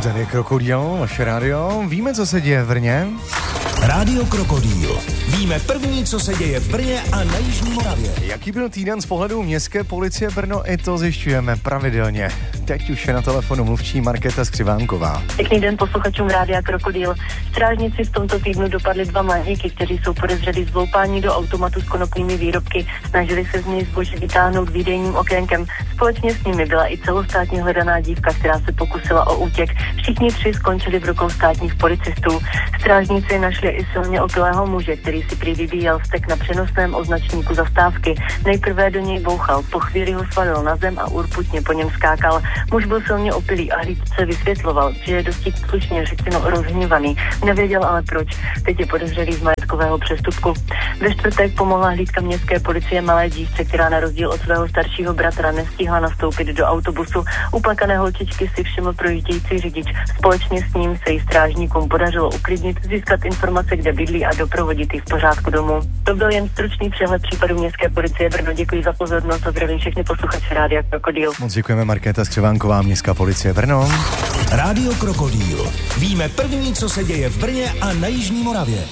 Tady je Krokodýl, vaše rádio. Víme, co se děje v Brně? Rádio Krokodýl. Víme první, co se děje v Brně a na Jižní Moravě. Jaký byl týden z pohledu městské policie Brno, i to zjišťujeme pravidelně. Teď už je na telefonu mluvčí Markéta Skřivánková. Pěkný den posluchačům Rádia Krokodýl. Strážníci v tomto týdnu dopadli 2 mladíky, kteří jsou podezřelí z vloupání do automatu s konopnými výrobky. Snažili se z něj zboží vytáhnout výdejním okénkem. Společně s nimi byla i celostátně hledaná dívka, která se pokusila o útěk. Všichni 3 skončili v rukou státních policistů. Strážníci našli i silně opilého muže, který si prý vybíjel vztek na přenosném označníku zastávky. Nejprve do něj bouchal, po chvíli ho svalil na zem a urputně po něm skákal. Muž byl silně opilý a hlídce vysvětloval, že je dosti slušně řečeno rozhněvaný. Nevěděl ale proč. Teď je podezřelý z majetkového přestupku. Ve čtvrtek pomohla hlídka městské policie malé dívce, která na rozdíl od svého staršího bratra nestihla nastoupit do autobusu. Uplakané holčičky si všiml projíždějící řidič. Společně s ním se jí strážníkům podařilo uklidnit, získat informace, kde bydlí a doprovodit ji v pořádku domů. To byl jen stručný přehled případu městské policie Brno. Děkuji za pozornost a zdravím všechny posluchače Rádia Krokodýl. Moc děkujeme, Markéta Skřivánková, městská policie Brno. Rádio Krokodýl. Víme první, co se děje v Brně a na Jižní Moravě.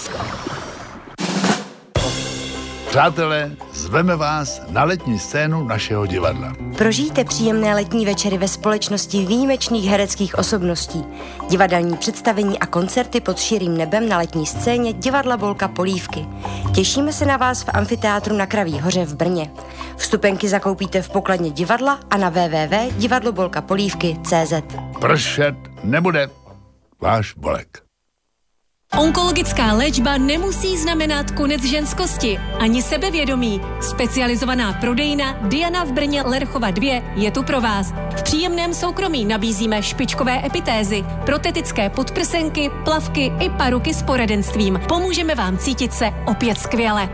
Přátelé, zveme vás na letní scénu našeho divadla. Prožijte příjemné letní večery ve společnosti výjimečných hereckých osobností. Divadelní představení a koncerty pod širým nebem na letní scéně Divadla Bolka Polívky. Těšíme se na vás v amfiteátru na Kraví hoře v Brně. Vstupenky zakoupíte v pokladně divadla a na www.divadlobolkapolívky.cz. Pršet nebude. Váš Bolek. Onkologická léčba nemusí znamenat konec ženskosti, ani sebevědomí. Specializovaná prodejna Diana v Brně Lerchova 2 je tu pro vás. V příjemném soukromí nabízíme špičkové epitézy, protetické podprsenky, plavky i paruky s poradenstvím. Pomůžeme vám cítit se opět skvěle.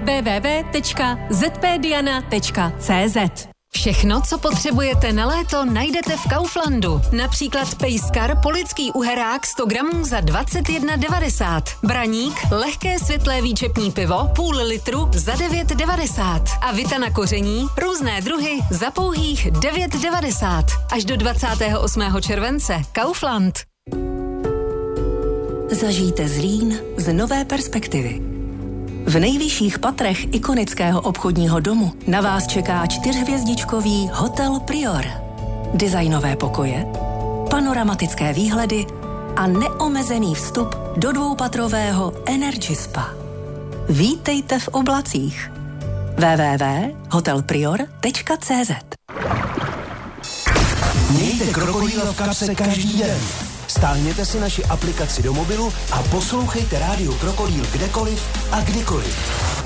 www.zpdiana.cz. Všechno, co potřebujete na léto, najdete v Kauflandu. Například pejskar polický uherák 100 gramů za 21,90. Braník, lehké světlé výčepní pivo, půl litru za 9,90. A vita na koření, různé druhy za pouhých 9,90. Až do 28. července. Kaufland. Zažijte Zlín z nové perspektivy. V nejvyšších patrech ikonického obchodního domu na vás čeká 4hvězdičkový Hotel Prior. Designové pokoje, panoramatické výhledy a neomezený vstup do 2patrového Energy Spa. Vítejte v oblacích. www.hotelprior.cz. Mějte Krokodýla v kapse každý den. Stáhněte si naši aplikaci do mobilu a poslouchejte Rádio Krokodýl kdekoliv a kdykoliv.